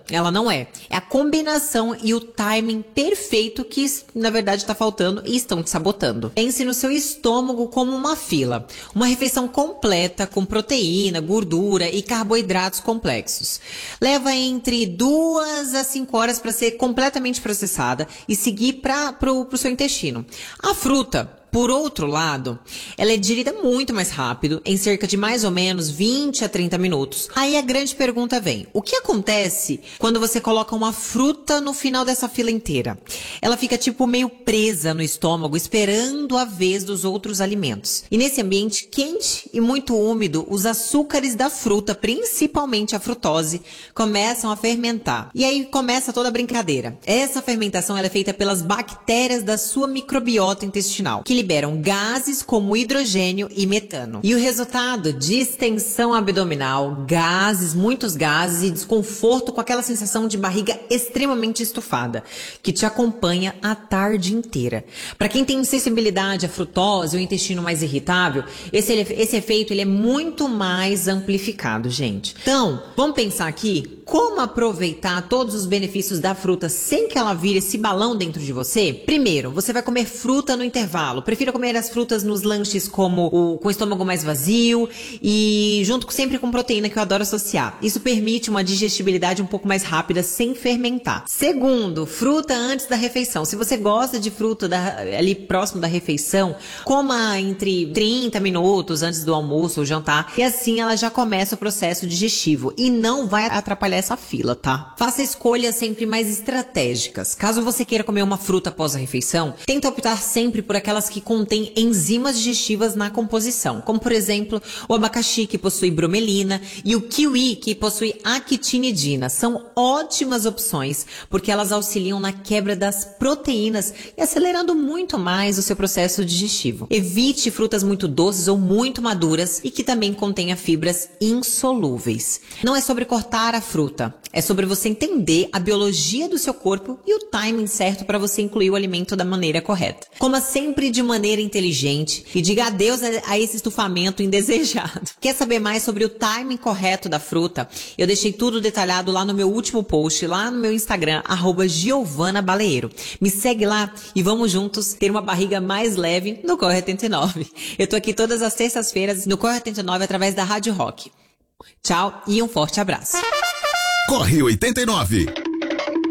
Ela não é. É a combinação e o timing perfeito que, na verdade, está faltando e estão te sabotando. Pense no seu estômago como uma fila. Uma refeição completa com proteína, gordura e carboidratos complexos. Leva entre 2 a 5 horas para ser completamente processada e seguir para o seu intestino. A fruta, por outro lado, ela é digerida muito mais rápido, em cerca de mais ou menos 20 a 30 minutos. Aí a grande pergunta vem: o que acontece quando você coloca uma fruta no final dessa fila inteira? Ela fica tipo meio presa no estômago, esperando a vez dos outros alimentos. E nesse ambiente quente e muito úmido, os açúcares da fruta, principalmente a frutose, começam a fermentar. E aí começa toda a brincadeira. Essa fermentação ela é feita pelas bactérias da sua microbiota intestinal, que liberam gases como hidrogênio e metano. E o resultado? Distensão abdominal, gases, muitos gases e desconforto com aquela sensação de barriga extremamente estufada, que te acompanha a tarde inteira. Para quem tem sensibilidade à frutose ou intestino mais irritável, esse efeito ele é muito mais amplificado, gente. Então, vamos pensar aqui como aproveitar todos os benefícios da fruta sem que ela vire esse balão dentro de você. Primeiro, você vai comer fruta no intervalo. Prefiro comer as frutas nos lanches com o estômago mais vazio e sempre com proteína, que eu adoro associar. Isso permite uma digestibilidade um pouco mais rápida sem fermentar. Segundo, fruta antes da refeição. Se você gosta de fruta ali próximo da refeição, coma entre 30 minutos antes do almoço ou jantar, e assim ela já começa o processo digestivo e não vai atrapalhar essa fila, tá? Faça escolhas sempre mais estratégicas. Caso você queira comer uma fruta após a refeição, tenta optar sempre por aquelas que contêm enzimas digestivas na composição, como por exemplo o abacaxi, que possui bromelina, e o kiwi, que possui actinidina. São ótimas opções porque elas auxiliam na quebra das proteínas e acelerando muito mais o seu processo digestivo. Evite frutas muito doces ou muito maduras e que também contenha fibras insolúveis. Não é sobre cortar a fruta, é sobre você entender a biologia do seu corpo e o timing certo para você incluir o alimento da maneira correta. Coma sempre de maneira inteligente e diga adeus a esse estufamento indesejado. Quer saber mais sobre o timing correto da fruta? Eu deixei tudo detalhado lá no meu último post, lá no meu Instagram, @GiovanaBaleiro. Me segue lá e vamos juntos ter uma barriga mais leve no Corre 89. Eu tô aqui todas as terças-feiras no Corre 89 através da Rádio Rock. Tchau e um forte abraço. Corre 89.